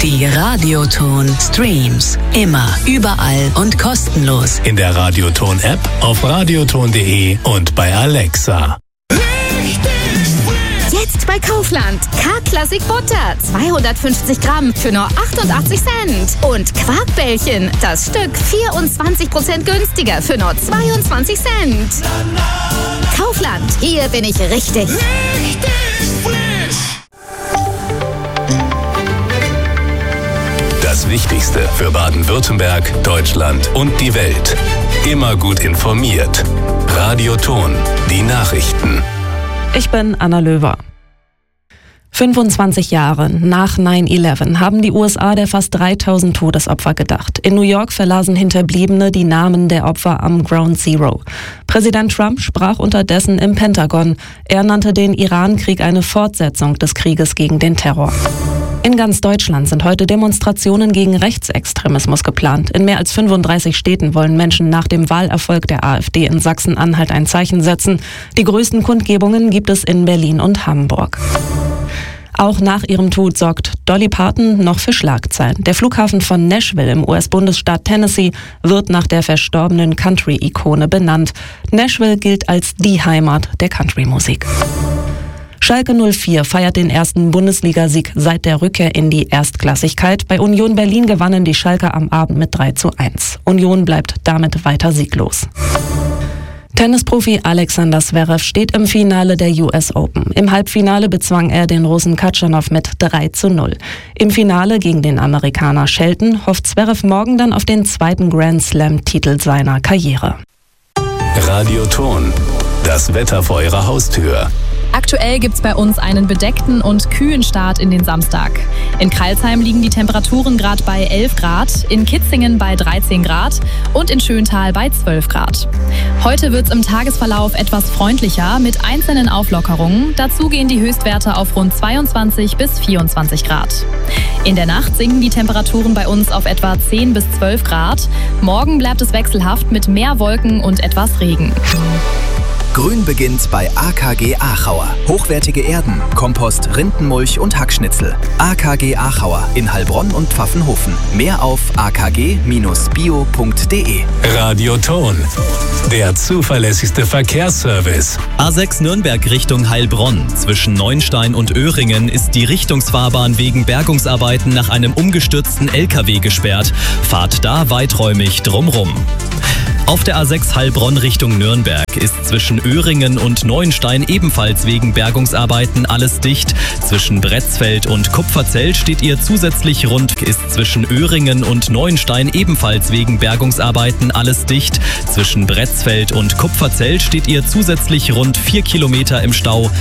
Die Radioton Streams. Immer, überall und kostenlos. In der Radioton-App, auf radioton.de und bei Alexa. Jetzt bei Kaufland. K-Classic Butter. 250 Gramm für nur 88 Cent. Und Quarkbällchen. Das Stück 24% günstiger für nur 22 Cent. Kaufland. Hier bin ich richtig. Das Wichtigste für Baden-Württemberg, Deutschland und die Welt. Immer gut informiert. Radioton. Die Nachrichten. Ich bin Anna Löwer. 25 Jahre nach 9/11 haben die USA der fast 3000 Todesopfer gedacht. In New York verlasen Hinterbliebene die Namen der Opfer am Ground Zero. Präsident Trump sprach unterdessen im Pentagon. Er nannte den Iran-Krieg eine Fortsetzung des Krieges gegen den Terror. In ganz Deutschland sind heute Demonstrationen gegen Rechtsextremismus geplant. In mehr als 35 Städten wollen Menschen nach dem Wahlerfolg der AfD in Sachsen-Anhalt ein Zeichen setzen. Die größten Kundgebungen gibt es in Berlin und Hamburg. Auch nach ihrem Tod sorgt Dolly Parton noch für Schlagzeilen. Der Flughafen von Nashville im US-Bundesstaat Tennessee wird nach der verstorbenen Country-Ikone benannt. Nashville gilt als die Heimat der Country-Musik. Schalke 04 feiert den ersten Bundesligasieg seit der Rückkehr in die Erstklassigkeit. Bei Union Berlin gewannen die Schalker am Abend mit 3:1. Union bleibt damit weiter sieglos. Tennisprofi Alexander Zverev steht im Finale der US Open. Im Halbfinale bezwang er den Russen Katschanow mit 3:0. Im Finale gegen den Amerikaner Shelton hofft Zverev morgen dann auf den zweiten Grand Slam-Titel seiner Karriere. Radioton. Das Wetter vor Ihrer Haustür. Aktuell gibt's bei uns einen bedeckten und kühlen Start in den Samstag. In Crailsheim liegen die Temperaturen gerade bei 11 Grad, in Kitzingen bei 13 Grad und in Schöntal bei 12 Grad. Heute wird's im Tagesverlauf etwas freundlicher mit einzelnen Auflockerungen. Dazu gehen die Höchstwerte auf rund 22 bis 24 Grad. In der Nacht sinken die Temperaturen bei uns auf etwa 10 bis 12 Grad. Morgen bleibt es wechselhaft mit mehr Wolken und etwas Regen. Grün beginnt bei AKG Achauer. Hochwertige Erden, Kompost, Rindenmulch und Hackschnitzel. AKG Achauer in Heilbronn und Pfaffenhofen. Mehr auf akg-bio.de. Radioton. Der zuverlässigste Verkehrsservice. A6 Nürnberg Richtung Heilbronn. Zwischen Neunstein und Öhringen ist die Richtungsfahrbahn wegen Bergungsarbeiten nach einem umgestürzten LKW gesperrt. Fahrt da weiträumig drumrum. Auf der A6 Heilbronn Richtung Nürnberg ist zwischen Öhringen und Neuenstein ebenfalls wegen Bergungsarbeiten alles dicht. Zwischen Bretzfeld und Kupferzell steht ihr zusätzlich ist zwischen Öhringen und Neuenstein ebenfalls wegen Bergungsarbeiten alles dicht. Zwischen Bretzfeld und Kupferzell steht ihr zusätzlich rund 4 Kilometer im Stau.